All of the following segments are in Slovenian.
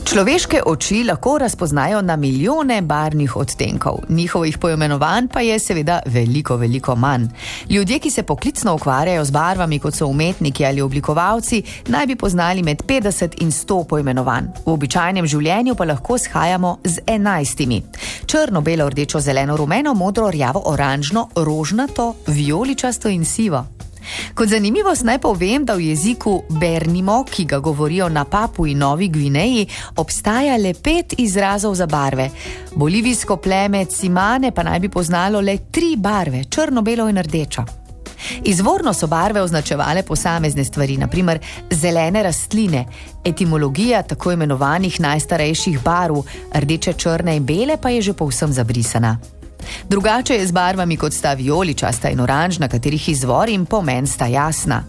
Človeške oči lahko razpoznajo na milijone barvnih odtenkov. Njihovih poimenovanj pa je seveda veliko manj. Ljudje, ki se poklicno ukvarjajo z barvami, kot so umetniki ali oblikovalci, naj bi poznali med 50 in 100 poimenovanj. V običajnem življenju pa lahko shajamo z 11. Črno, belo, rdečo, zeleno, rumeno, modro, rjavo, oranžno, rožnato, vijoličasto in sivo. Kot zanimivost naj povem, da v jeziku Bernimo, ki ga govorijo na Papui Novi Gvineji, obstaja le 5 izrazov za barve. Bolivijsko pleme Cimane pa naj bi poznalo le 3 barve, črno, belo in rdečo. Izvorno so barve označevale posamezne stvari, naprimer zelene rastline. Etimologija tako imenovanih najstarejših barv, rdeče, črne in bele, pa je že povsem zabrisana. Drugače je z barvami, kot sta vijoličasta in oranžna, katerih izvor in pomen sta jasna.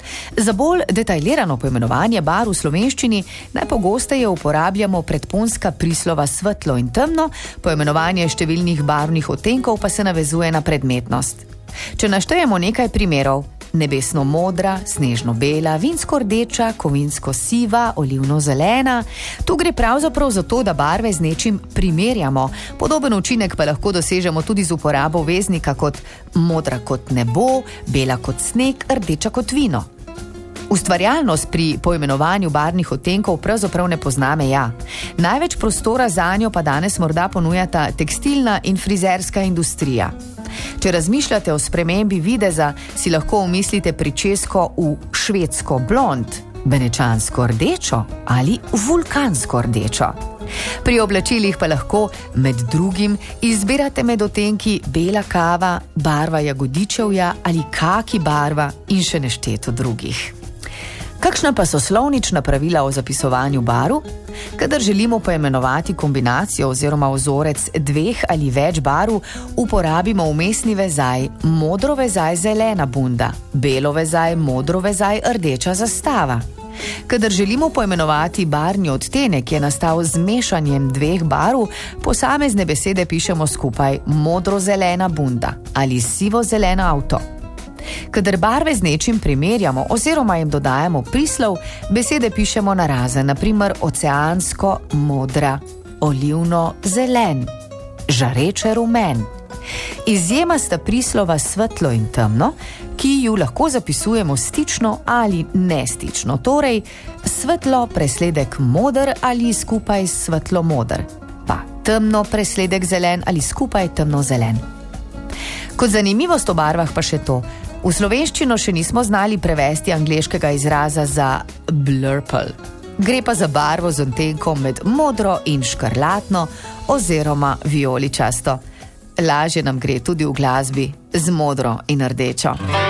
Za bolj detaljirano poimenovanje barv v slovenščini najpogosteje uporabljamo predponska prislova svetlo in temno, poimenovanje številnih barvnih odtenkov pa se navezuje na predmetnost. Če naštejemo nekaj primerov: nebesno modra, snežno bela, vinsko rdeča, kovinsko siva, olivno zelena. Tu gre pravzaprav za to, da barve z nečim primerjamo. Podoben učinek pa lahko dosežemo tudi z uporabo veznika kot modra kot nebo, bela kot sneg, rdeča kot vino. Ustvarjalnost pri poimenovanju barvnih odtenkov pravzaprav ne pozna meja. Največ prostora zanjo pa danes morda ponujata tekstilna in frizerska industrija. Če razmišljate o spremembi videza, si lahko umislite pričesko v švedsko blond, benečansko rdečo ali vulkansko rdečo. Pri oblačilih pa lahko med drugim izbirate med odtenki bela kava, barva jagodičevja ali kaki barva in še nešteto drugih. Kakšna pa so slovnična pravila o zapisovanju barv? Kadar želimo poimenovati kombinacijo oziroma vzorec 2 ali več barv, uporabimo vmesni vezaj modro vezaj zelena bunda, belo vezaj modro vezaj rdeča zastava. Kadar želimo poimenovati barvni odtenek, ki je nastal z mešanjem 2 barv, posamezne besede pišemo skupaj modro-zelena bunda ali sivo-zelena avto. Kadar barve z nečim primerjamo oziroma jim dodajamo prislov, besede pišemo narazen, naprimer oceansko modra, olivno zelen, žareče rumen. Izjema sta prislova svetlo in temno, ki ju lahko zapisujemo stično ali nestično, torej svetlo presledek moder ali skupaj svetlo moder, pa temno presledek zelen ali skupaj temno zelen. Kot zanimivost o barvah pa še to: v slovenščino še nismo znali prevesti angleškega izraza za blurple. Gre pa za barvo z odtenkom med modro in škrlatno oziroma vijoličasto. Lažje nam gre tudi v glasbi z modro in rdečo.